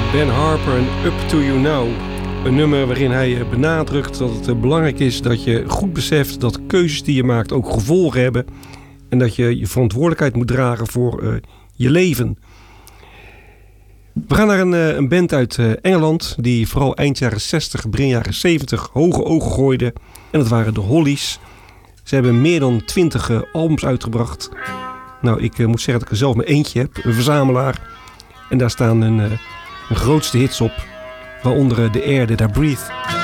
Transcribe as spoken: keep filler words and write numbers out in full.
Ben Harper en Up To You Now. Een nummer waarin hij benadrukt dat het belangrijk is dat je goed beseft dat keuzes die je maakt ook gevolgen hebben. En dat je je verantwoordelijkheid moet dragen voor uh, je leven. We gaan naar een, uh, een band uit uh, Engeland die vooral eind jaren zestig, begin jaren zeventig hoge ogen gooide. En dat waren de Hollies. Ze hebben meer dan twintig uh, albums uitgebracht. Nou, ik uh, moet zeggen dat ik er zelf maar eentje heb, een verzamelaar. En daar staan een, uh, een grootste hits op, waaronder uh, The Air That I Breathe.